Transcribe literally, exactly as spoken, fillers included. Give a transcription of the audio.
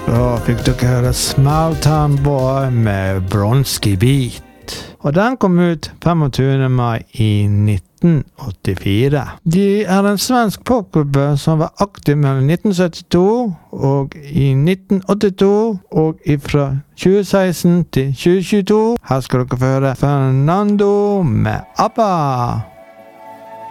Da fikk dere høre Small Town Boy med Bronski Beat. Og den kom ut femogtyvende mai i nitten åttifire. De er en svensk popgruppe som var aktiv mellom nitten syttito og i nitten åttito, og fra tjue seksten til tjue tjueto. Her skal dere få høre Fernando med ABBA.